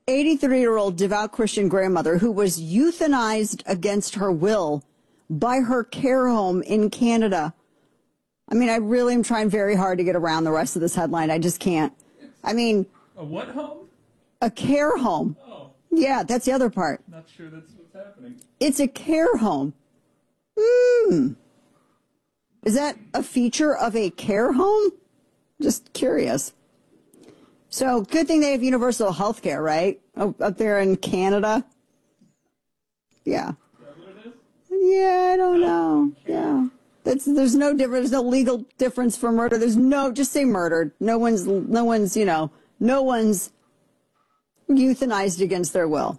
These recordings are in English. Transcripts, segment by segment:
83-year-old devout Christian grandmother who was euthanized against her will by her care home in Canada. I mean, I really am trying very hard to get around the rest of this headline. I just can't. I mean... A what home? A care home. Oh. Yeah, that's the other part. Not sure that's what's happening. It's a care home. Is that a feature of a care home? Just curious. So, good thing they have universal health care, right? Up there in Canada. Yeah. Is that what it is? Yeah, I don't know. Yeah. There's no difference. There's no legal difference for murder. Just say murdered. No one's euthanized against their will.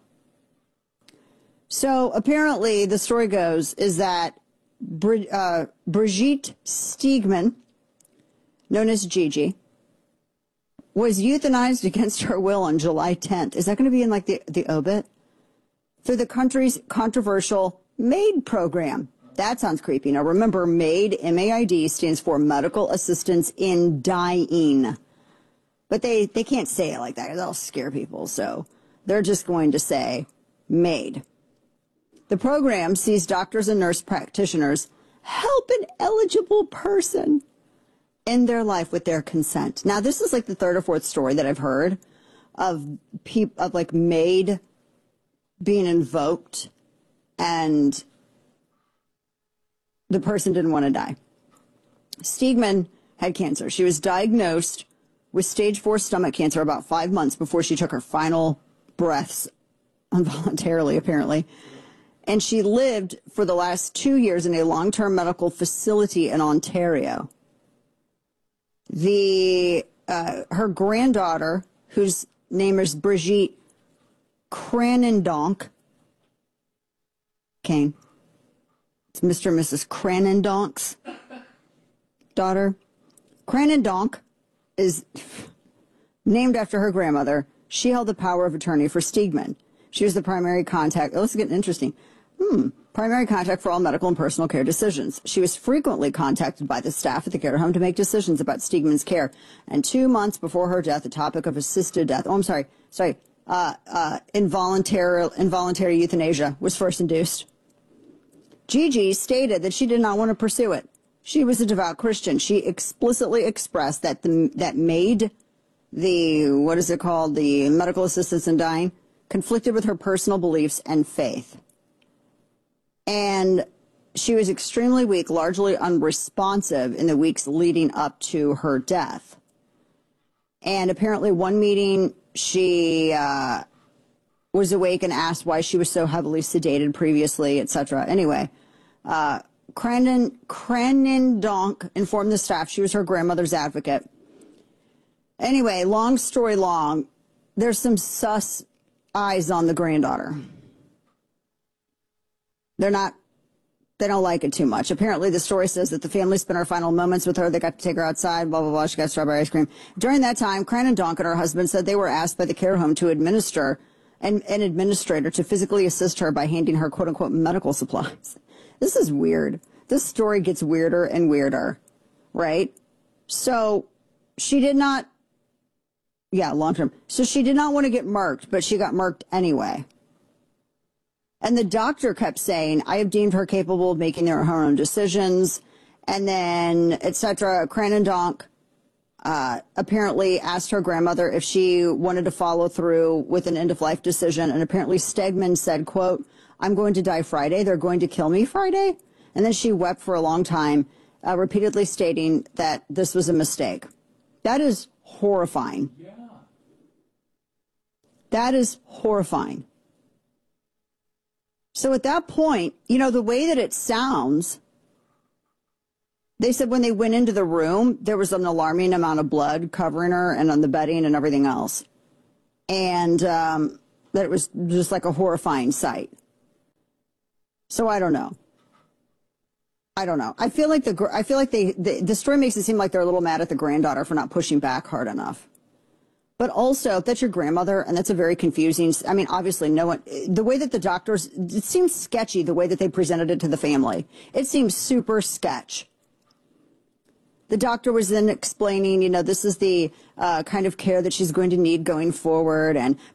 So apparently the story goes is that Brigitte Steegman, known as Gigi, was euthanized against her will on July 10th. Is that going to be in like the obit? Through the country's controversial MAID program. That sounds creepy. Now remember, MAID, M-A-I-D, stands for Medical Assistance in Dying. But they can't say it like that. That'll scare people. So they're just going to say MAID. The program sees doctors and nurse practitioners help an eligible person end their life with their consent. Now, this is like the third or fourth story that I've heard of like MAID being invoked and the person didn't want to die. Steegman had cancer. She was diagnosed with stage 4 stomach cancer about 5 months before she took her final breaths, involuntarily apparently. And she lived for the last 2 years in a long-term medical facility in Ontario. Her granddaughter, whose name is Brigitte Cranendonk, Kane. It's Mr. and Mrs. Cranendonk's daughter. Cranendonk is named after her grandmother. She held the power of attorney for Steegman. She was the primary contact. Oh, this is getting interesting. Primary contact for all medical and personal care decisions. She was frequently contacted by the staff at the care home to make decisions about Steegman's care. And 2 months before her death, the topic of assisted death, involuntary euthanasia was first induced. Gigi stated that she did not want to pursue it. She was a devout Christian. She explicitly expressed that MAID, the medical assistance in dying, conflicted with her personal beliefs and faith. And she was extremely weak, largely unresponsive in the weeks leading up to her death. And apparently one meeting she was awake and asked why she was so heavily sedated previously, etc. Anyway, Cranendonk informed the staff she was her grandmother's advocate. Anyway, long story long, there's some sus eyes on the granddaughter. They don't like it too much. Apparently, the story says that the family spent her final moments with her. They got to take her outside, blah, blah, blah. She got strawberry ice cream. During that time, Cranendonk and her husband said they were asked by the care home to administer an administrator to physically assist her by handing her, quote unquote, medical supplies. This is weird. This story gets weirder and weirder, right? So she did not, long term. So she did not want to get murked, but she got murked anyway. And the doctor kept saying, I have deemed her capable of making her own decisions. And then, etc. Cranendonk apparently asked her grandmother if she wanted to follow through with an end-of-life decision. And apparently Steegman said, quote, I'm going to die Friday. They're going to kill me Friday. And then she wept for a long time, repeatedly stating that this was a mistake. That is horrifying. Yeah. That is horrifying. So at that point, the way that it sounds, they said when they went into the room, there was an alarming amount of blood covering her and on the bedding and everything else. And that it was just like a horrifying sight. So I don't know. I feel like the story makes it seem like they're a little mad at the granddaughter for not pushing back hard enough. But also, if that's your grandmother, and that's a very confusing, obviously the way that the doctors, it seems sketchy the way that they presented it to the family. It seems super sketch. The doctor was then explaining, this is the kind of care that she's going to need going forward. And